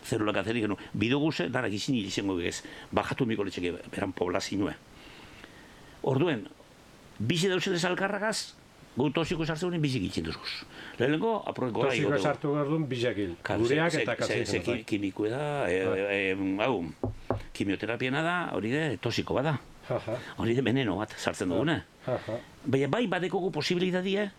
zelula kanzerigeno, bidoguze, darak izin izango ez, bajatu miko letxeke, beran poblazinue. Orduen, bizi dauzela alkarragaz, gu tosiko sartzen honen bizik itxen duzuz. Lehenengo, aprobeko gara tosiko sartu gardun bizakil, gureak eta katzeizen. Kimiko da, kimioterapiena da, hori de, tosiko bada. Hori de veneno bat sartzen dugune. Baina bai badekogu posibilitatea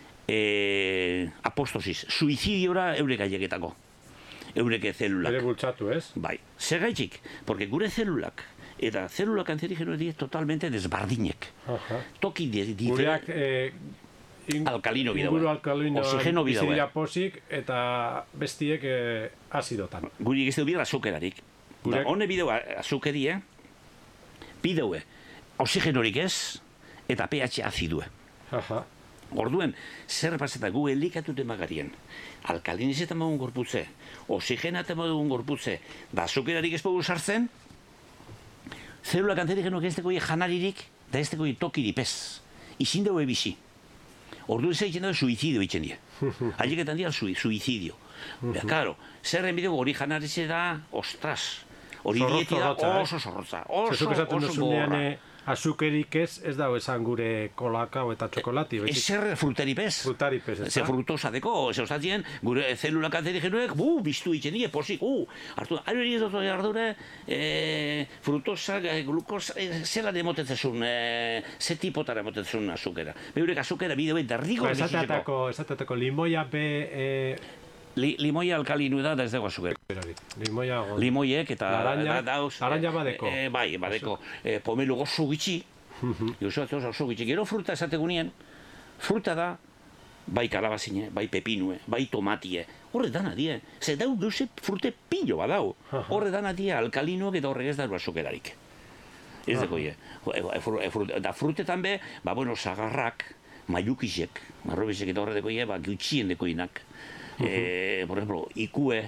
apostosis, suizidiora eurek aieketako. Eureke zelulak. Ere bultzatu, ez? Bai. Zer gaitxik? Porque gure zelulak eta zelula kanzerigeno die totalmente desbardinek. Toki gureak alkalino bidau. Inguru alkalino oxigeno bidau. Bizidira posik eta bestiek azidotan. Guri ez du bidea azukerarik. Hone bideu azukerie, bideue oxigenorik ez eta pH azidue. Orduen, zer paseta gu elikatute magarien, alkalinizetan magun gorputze, oxigenaten magun gorputze, da azukerarik ez pogu sartzen, zelula kanzerigenok ez dekoi janaririk, da ez dekoi tokirik ez. Izin daue bizi. Orduen zer itxen daue suizidio itxen die. Haieketan dira suizidio. Claro, zerren bideo hori janarize da, ostras, hori dieti da oso zorrotza, oso gogorra. Azukerik ez dago esan gure kolakao eta txokolati. Ezer fruteripez. Frutaripez, ez da? Ze frutosa deko, ze ostatien, gure zelula kanzerigenoek, biztu itxen die, posik, hartu, ari ez dut ardure, frutosa, glukosa, zela demotetzezun, ze tipotara emotetzezun azukera. Beurek azukera bideo eta rigo esateatako limoia limoia alkalinu da ez dago azukera. Limoiek eta laranja badeko. Bai, badeko. Pomelo gozo gitxi, oso gitxi. Gero fruta esategunien, fruta da, bai kalabazine, bai pepinue, bai tomatie. Horre dana die. Ze dau gauze frute pillo badau. Horre dana die alkalinuak eta horrek ez dago azukerarik. Ez dago ie. Da frutetan be, sagarrak, maiukizek, marrobizek eta horre deko ie, gutxien deko inak. Por ejemplo, ikue,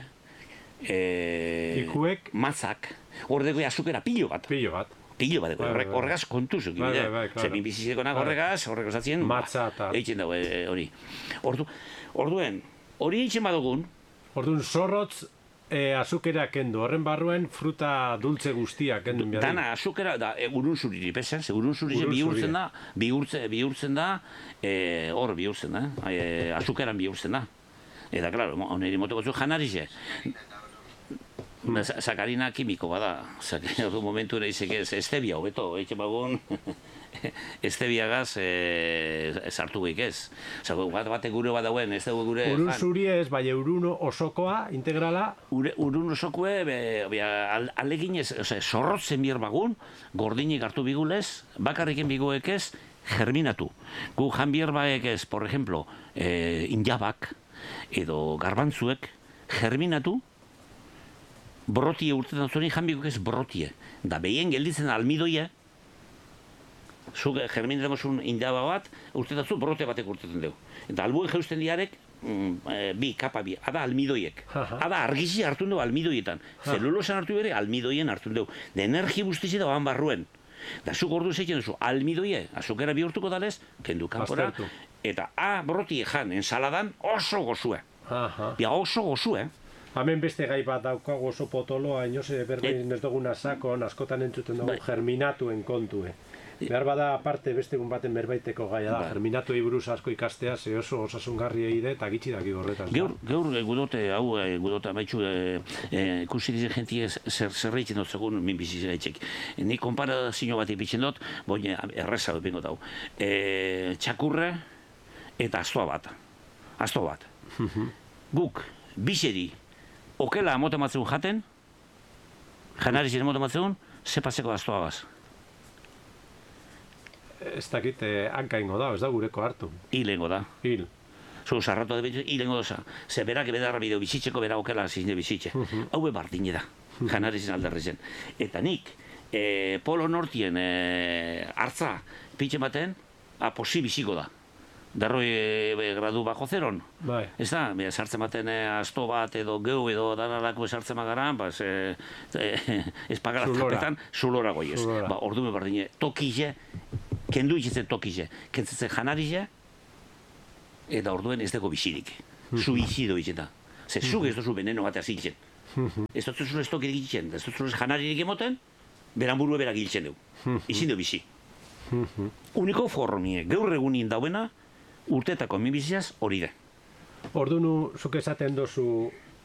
matzak, horreko azukera pilo bat. Pilo bat, horregaz kontuzuk. Zemin bizizikonak horregaz zatzen, eitzen dago hori. Orduen, hori eitzen badugun. Orduen, zorrotz azukera kendu, horren barruen fruta dulce guztia kendu. Dana azukera, urun zuriri, pesan, urun zuriri bihurtzen da, hor bihurtzen da, azukeran bihurtzen da. Eta, klaro, oneri motoko zu janarize. Sakarina kimiko bada. Ordu momentu ere izek ez, estebia hobeto, eitxe bagun, estebiagaz sartu geik ez. Bate gure bat dauen, ez dugu gure... Urun zuri ez, bai urun osokoa, integrala? Urun osokoe, alegin ez, zorrotzen bier bagun, gordinik hartu bigulez, bakarriken biguek ez, germinatu. Gu jan bier baek ez, por ejemplo, injabak, edo garbantzuek germinatu, brotie urtetan zuen janbikok ez brotie. Da behien gelditzen almidoia, zuk germinatzen zuen indaba bat, urtetan zu brote batek urtetan dugu. Eta albuen jeusten diarek, ada almidoiek. Ada argizi hartun dugu almidoietan. Zelulosan hartu bere, almidoien hartun dugu. De energi guztizi dagoan barruen. Da zuk ordu zeitzen duzu, almidoie, azukera bihurtuko dalez, kendu kanpora, eta brotie jan, ensaladan oso gozue. Oso gozue. Hemen beste gai bat daukago oso potoloa, inoze berdin ez duguna sakon, askotan entzuten dugu germinatuen kontue. Behar bada aparte beste egun baten berbaiteko gaia da, germinatuei buruz asko ikastea, ze oso osasungarri eide eta gitxi daki horretan. Gaur gudote amaitxu ikusi dizen jentie zerreitzen dut segun min bizizera etxek. Ni konparazio bat ipitzen dut, boine erreza dut bingot hau. Txakurre eta astoa bat. Guk, biseri, okela amotematzen jaten, janarizen amotematzen, zepazeko astoagaz. Ez dakit, hankaingo da, ez da gureko hartu. Hilengo da. Zu, sarratu da bitu, hilengo doza. Ze berak ebedarra bideo bizitzeko, bera okela zizne bizitze. Haue bardine da, janarizen alderrezen. Eta nik, polo nortien hartza pitxe baten, posi biziko da. Darroi gradu bajo zeron. Ez da, sartzen baten asto bat edo geu edo danarako sartzen magaran, ez pagaratzen zulora goiez. Ordume bardine, tokize, kendu itxetzen tokize, kentzetzen janarize, eta orduen ez dago bizirik. Suizido itxeta. Ze zuk ez duzu veneno batea zitzen. Ez dut zuen estokirik giltzen, ez dut zuen janaririk emoten, beran burue berak giltzen dugu. Izin dugu bizi. Uniko formie, gaur egunin dauena, urteetako minbiziaz hori da. Ordunu, zuk esaten dozu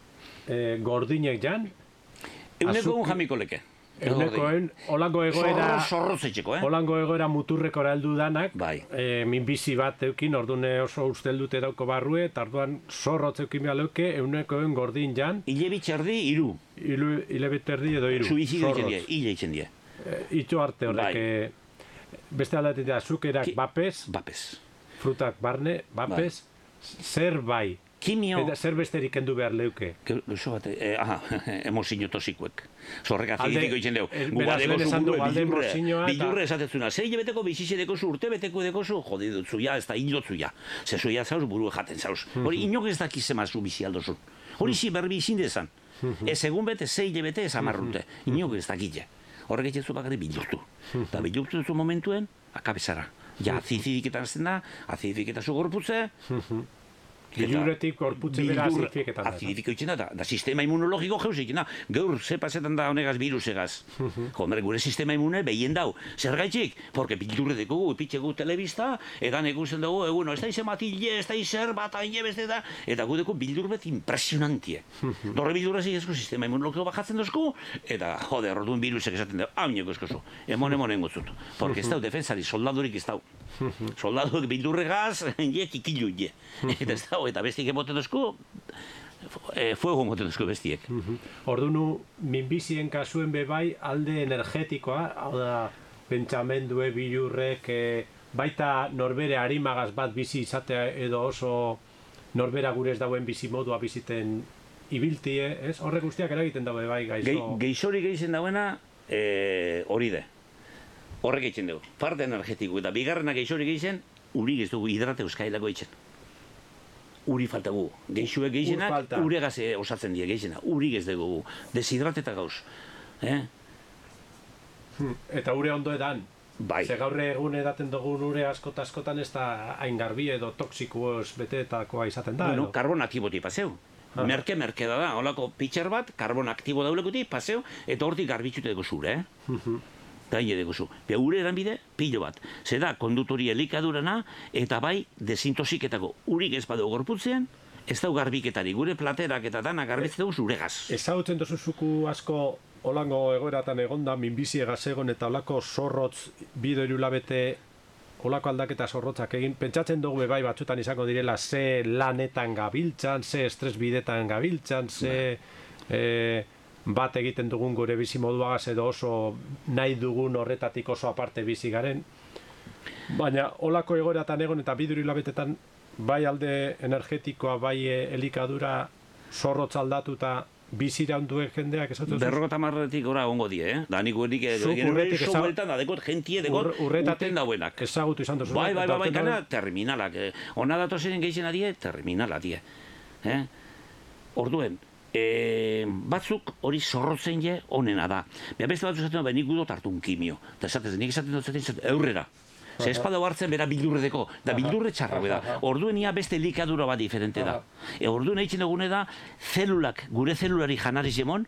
gordinek jan? Euneko jamiko leke. Eunekoen, holango egoera... Zorrotzetxeko, Holango egoera muturreko heldu danak, bai. Minbizi bat eukin, ordune oso usteldute dauko barrue, eta orduan zorrotz eukin behar leuke, eunekoen gordin jan... Ile bitxerdi, iru. Ile bitxerdi edo iru. Zuizik egiten die, ile egiten die. Itxo arte horrek, beste aldatik da, zukerak bapez, frutak barne, bapez, zer bai. Kimio... Eta zer besterik kendu behar leuke. Gauzo bat, emozio tosikuek. Zorrek azidifiko itzen dugu. Beraz, lehen esan dugu, alde emozioa eta... Bilurre esatetzuna, zei beteko bizize dekozu, urte beteko dekozu, jode dutzu ja, ez da hildotzu ja. Zezu ja zauz, buru jaten zauz. Hori, inok ez dakize mazu bizi aldozun. Hori zi berbi izin dezan. Ez egun bete, zei bete, ez amarrute. Inok ez dakite. Horrek etxezu bakarri bilurtu. Eta bilurtu duzu momentuen, akabezara. Ja, azidifiketan azten da, azidifiketan gorputze, Biluretik gorputze bera azidifiketan da. Azidifiko da sistema immunologiko jeuz egin da. Gaur, ze pasetan da honegaz virusegaz. Joder, gure sistema immune behien dau. Zer gaitxik? Porque bilurre dugu, epitxegu telebista, edan ekusten dugu, ez da izen matile, ez da izen bat aine beste da, eta gu dugu bildurbet impresionantie. Dorre bildurre zigezko sistema immunologiko bajatzen dozku, eta, joder, orduan virusek esaten dugu, hauneko eskozu, emon gotzut. Porque ez dau defensari, soldadurik ez dau. Soldaduek bildurregaz, kikilu je. Eta ez dau, eta bestiek emoten dozku, fuego emoten dozku bestiek. Ordunu, minbizien kasuen bebai alde energetikoa, hau da, pentsamendue, bilurrek, baita norbere harimagaz bat bizi izatea edo oso norbera gure ez dauen bizi modua biziten ibiltie, ez? Horrek guztiak eragiten daue bai gaizo. Geixori geixen dauena hori de. Horrek egiten dugu. Parte energetiko eta bigarrenak geixori geixen, uri ez dugu hidrate euskailako egiten. Uri falta gu. Geixuek geixenak, uregaz osatzen die geixena. Uri ez dugu. Deshidrateta gauz. Eta ure ondo edan. Bai. Ze gaur egun edaten dugun ure askotan ez da hain garbi edo toksikoz beteetakoa izaten da. Bueno, karbon aktiboti paseu. Merke da, holako pitxer bat, karbon aktibo daulekuti, paseu, eta hortik garbitxute dugu zure, Eta hile dugu zu. Ure eranbide, pilo bat. Zeda, kondutori elikadurana, eta bai, desintosiketako urik ez badu gorputzean, ez dau garbiketari. Gure platerak eta danak garbitzen dugu zuregaz. Ezagutzen dozuzuku asko holango egoeratan egonda, minbiziegaz egon eta holako zorrotz bido irulabete holako aldaketa zorrotzak egin. Pentsatzen dugu bai batzutan izango direla ze lanetan gabiltzan, ze estres bidetan gabiltzan, ze bat egiten dugun gure bizi moduagaz edo oso nahi dugun horretatik oso aparte bizi garen. Baina holako egoeratan egon eta bido irulabetetan bai alde energetikoa, bai elikadura zorrotz aldatuta bizira onduen jendeak esatu? 50 gora ongo die, Da nik urretik so bueltan da dekot gentie dekot urten dauenak. Ezagutu izan duzu. Bai, gana terminalak. Ona datozen geixen adie, terminala die. Orduen, batzuk hori zorrotzen je onena da. Beste batzuk esaten da, nik gudot hartu un kimio. Eta esaten, nik esaten dut eurrera. Ze espada hartzen bera bildurre deko, da bildurre txarra da. Orduen ia beste likadura bat diferente da. Orduen eitzen dugune da, zelulak, gure zelulari janariz emon,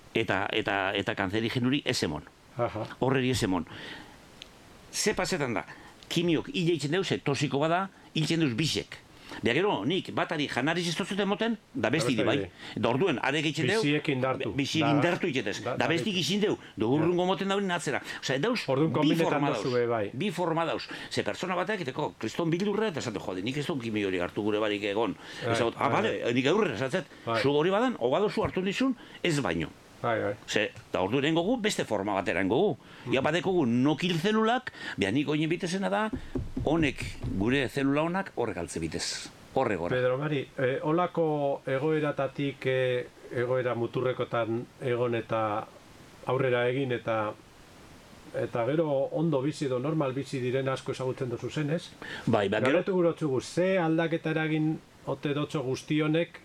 eta kanzerigenuri ez emon. Horreri ez emon. Ze pasetan da, kimiok hile eitzen dugu, ze tosiko bada, hiltzen duz bisek. Bea gero, nik batari janariz ez dozuten moten, da besti di bai. Da orduen, are gehitzen dugu, biziek indartu iketez. Da bestik izin dugu, dugurrungo moten daurin atzera. Osa, dauz, bi forma dauz. Ze persona batek, eteko, kriston bildurre, eta esatu, jode, nik ez dut kimi hori hartu gure barik egon. Bale, nik aurre, esatzet, zu hori badan, ogadozu hartu dizun, ez baino. Ze, da ordu erengo gu, beste forma bat erengo gu. Ia badeko gu nokil zelulak, behar nik oinen bitezena da, honek, gure zelula honak, horrek altze bitez. Horre gora. Pedro Mari, holako egoeratatik, egoera muturrekotan egon eta aurrera egin eta gero ondo bizi edo normal bizi diren asko ezagutzen duzu zenez. Bai, gero... Garetu gurotzugu, ze aldaketa eragin ote dotxo guztionek,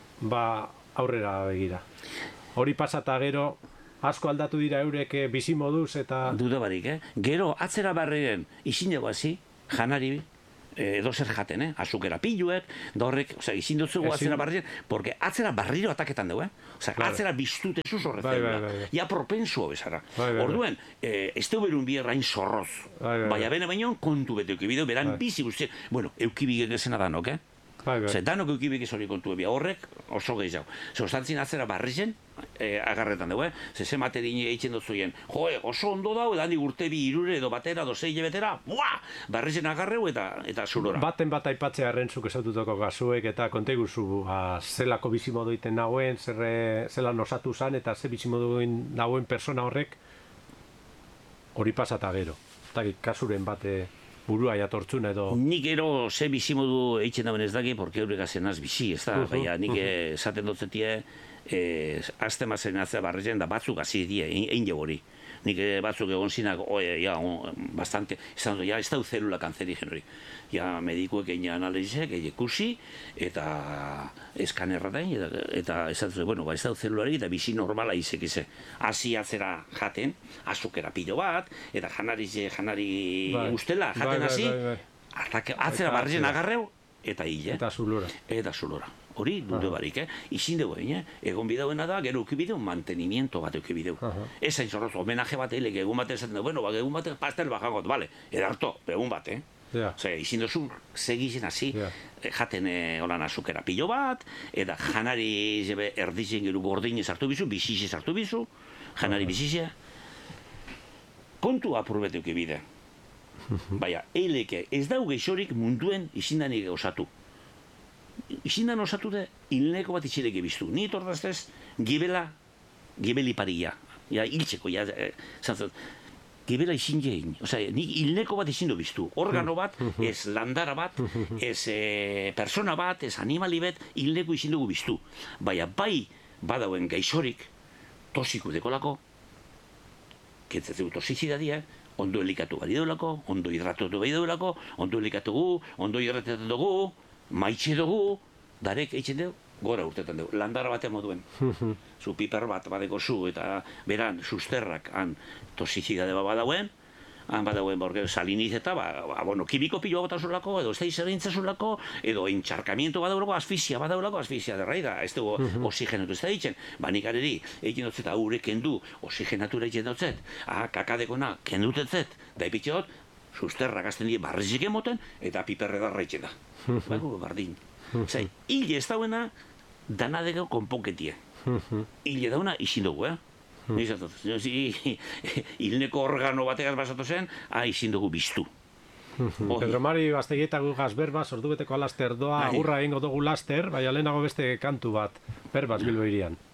aurrera begira. Hori pasata gero, asko aldatu dira eurek bizi moduz eta... Duda barik, Gero, atzera barreren, izin dugu hazi, janari, edo zer jaten, azukera piluek, da horrek, izin dutzugu atzera barrien, porque atzera barriro ataketan dugu, atzera biztutezuz horretzen, ja propensuo bezara. Orduen, ez du berun bierrain zorroz, baina bene baino kontu bete eukibideu, beran bizi guztien, bueno, eukibigek ezena danok, danok eukibik ez hori kontu ebia, horrek oso gehiago. Zostantzin atzera barrizen, agarretan dugu, ze materin eitzen dutzuien, oso ondo dau, edan urte bi irure edo batera, edo zei betera, barrizen agarreu eta zurora. Baten bat aipatzea errentzuk esaututako gazuek eta konteguzu zelako bizimodu iten nagoen, zelan osatu zan eta ze bizimoduin nagoen persona horrek hori pasata gero. Eta kasuren bate burua jatortzun edo... Nik ero ze bizimodu eitzen dauen ez daki, porque horrek azenaz bizi, ez da, baina nik esaten dutzetie, azte mazen atzea barrezen da batzuk hazi die, egin jo hori. Nik batzuk egon zinak, bastante, ez da zelula kanzerigen hori. Ja, medikuek egin analizek, egin ikusi, eta eskanerratain, eta esatzen, bueno, ez da zelulari, eta bizi normala izek ize. Hasi atzera jaten, azukera pilo bat, eta janari ustela, jaten hasi, atzera barrezen agarreu, eta hile. Eta zulora. Eta zulora. Hori dute barik, izin dugu egin, egon bidauena da, gero eukibideu, mantenimiento bat eukibideu. Ez hain zorroz, homenaje bat egin, egun bat esaten dugu, bueno, egun bat pastel bajakot, bale, edarto, egun bat, izin duzu, segizen hasi, jaten holan azukera pilo bat, eta janari erdizen gero gordinez hartu bizu, bizizez hartu bizu, janari bizizea, kontu apurbet eukibide. Baina, eileke, ez dau geixorik munduen izindanik osatu. Izindan osatu da, hilneko bat itxileke biztu. Ni etordaztez, gibeli paria. Ja, hiltzeko, gibela izin jein. Nik hilneko bat izin du biztu. Organo bat, ez landara bat, ez persona bat, ez animali bat, hilneko izin dugu biztu. Baina, bai badauen gaixorik, tosiku dekolako, ketzetzeu tosizidadia, ondo elikatu bali deulako, ondo hidratatu bali deulako, ondo elikatu gu, ondo hidratatu dugu, maitxe dugu, darek eitzen dugu, gora urtetan dugu, landara batean moduen. Zu piper bat badeko zu, eta beran, susterrak, han tosizidade bat badauen, han badauen, borge, saliniz eta, bueno, kimiko pilo bat azulako, edo ez da izerrintza azulako, edo entxarkamiento badaulako, asfixia badaulako, asfixia derraida, ez dugu oxigenatu ez da ditzen, banik areri, egin dutzet, haure kendu, oxigenatura egin dutzet, kakadekona, kendutetzet, da ipitxe dut, susterrak azten die barrizik emoten, eta piperre darra egin da. Bago, bardin. Zai, hile ez dauena, danadeko konponketie. Hile dauna, izin dugu, hilneko organo bategaz basatu zen, izin dugu biztu. Pedro Mari Gaztegietako gazberbaz, ordubeteko alaster doa, urra egingo dugu laster, baina lehenago beste kantu bat, berbaz Bilbo irian.